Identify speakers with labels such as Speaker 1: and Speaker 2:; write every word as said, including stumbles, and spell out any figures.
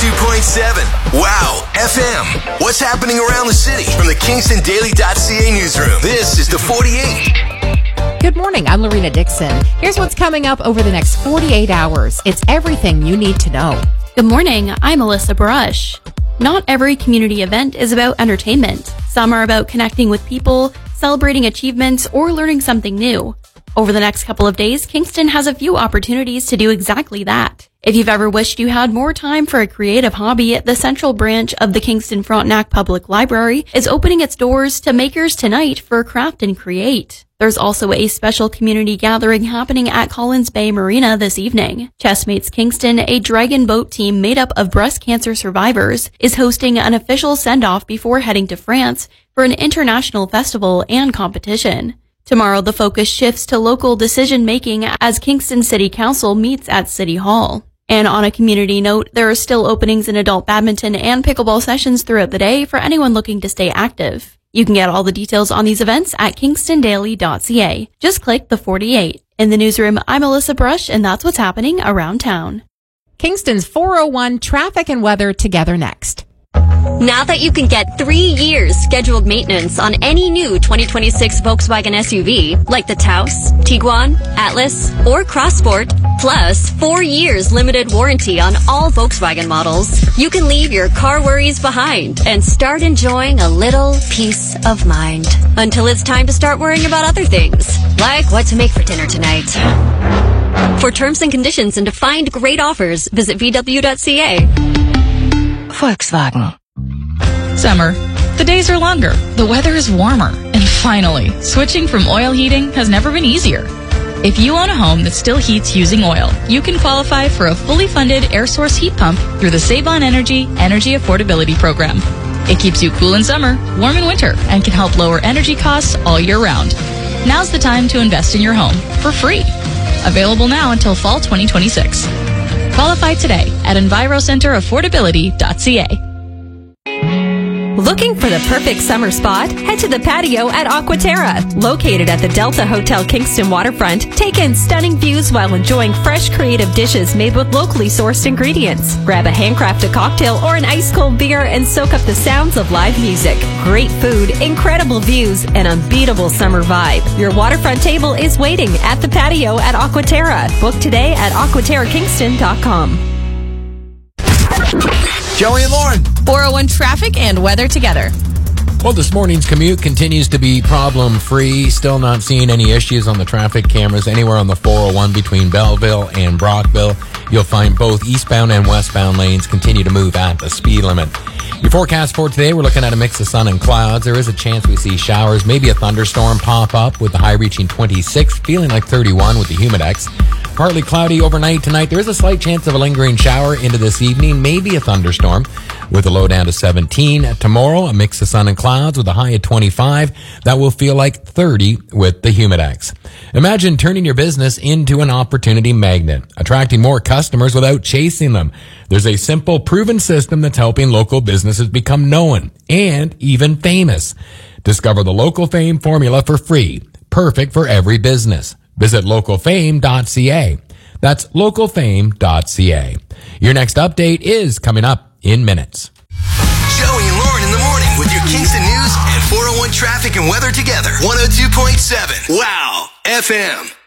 Speaker 1: two point seven. Wow, F M. What's happening around the city? From the Kingston Daily dot C A newsroom, this is the forty-eight.
Speaker 2: Good morning, I'm Lorena Dixon. Here's what's coming up over the next forty-eight hours. It's everything you need to know.
Speaker 3: Good morning, I'm Alyssa Brush. Not every community event is about entertainment. Some are about connecting with people, celebrating achievements, or learning something new. Over the next couple of days, Kingston has a few opportunities to do exactly that. If you've ever wished you had more time for a creative hobby, the central branch of the Kingston Frontenac Public Library is opening its doors to Makers Tonight for Craft and Create. There's also a special community gathering happening at Collins Bay Marina this evening. Chessmates Kingston, a dragon boat team made up of breast cancer survivors, is hosting an official send-off before heading to France for an international festival and competition. Tomorrow, the focus shifts to local decision-making as Kingston City Council meets at City Hall. And on a community note, there are still openings in adult badminton and pickleball sessions throughout the day for anyone looking to stay active. You can get all the details on these events at Kingston Daily dot C A. Just click the forty-eight. In the newsroom, I'm Alyssa Brush, and that's what's happening around town.
Speaker 2: Kingston's four oh one traffic and weather together next.
Speaker 4: Now that you can get three years scheduled maintenance on any new twenty twenty-six Volkswagen S U V, like the Taos, Tiguan, Atlas, or Crossport, plus four years limited warranty on all Volkswagen models, you can leave your car worries behind and start enjoying a little peace of mind. Until it's time to start worrying about other things, like what to make for dinner tonight. For terms and conditions and to find great offers, visit V W dot C A.
Speaker 5: Volkswagen. Summer. The days are longer, the weather is warmer, and finally, switching from oil heating has never been easier. If you own a home that still heats using oil, you can qualify for a fully funded air source heat pump through the Save on Energy Energy Affordability Program. It keeps you cool in summer, warm in winter, and can help lower energy costs all year round. Now's the time to invest in your home for free. Available now until fall twenty twenty-six. Qualify today at Enviro Center Affordability dot C A.
Speaker 6: Looking for the perfect summer spot? Head to the patio at Aquaterra. Located at the Delta Hotel Kingston waterfront, take in stunning views while enjoying fresh, creative dishes made with locally sourced ingredients. Grab a handcrafted cocktail or an ice-cold beer and soak up the sounds of live music. Great food, incredible views, and unbeatable summer vibe. Your waterfront table is waiting at the patio at Aquaterra. Book today at aquaterra kingston dot com.
Speaker 7: Joey and Lauren.
Speaker 8: four oh one traffic and weather together.
Speaker 7: Well, this morning's commute continues to be problem-free. Still not seeing any issues on the traffic cameras anywhere on the four oh one between Belleville and Brockville. You'll find both eastbound and westbound lanes continue to move at the speed limit. Your forecast for today, we're looking at a mix of sun and clouds. There is a chance we see showers, maybe a thunderstorm pop up with the high reaching twenty-six, feeling like thirty-one with the humidex. Partly cloudy overnight tonight. There is a slight chance of a lingering shower into this evening, maybe a thunderstorm with a low down to seventeen. Tomorrow, a mix of sun and clouds with a high at twenty-five. That will feel like thirty with the humidex. Imagine turning your business into an opportunity magnet, attracting more customers without chasing them. There's a simple, proven system that's helping local businesses become known and even famous. Discover the Local Fame formula for free, perfect for every business. Visit local fame dot C A. That's local fame dot C A. Your next update is coming up in minutes.
Speaker 1: Joey and Lauren in the morning with your Kingston news and four oh one traffic and weather together. one oh two point seven. Wow, F M.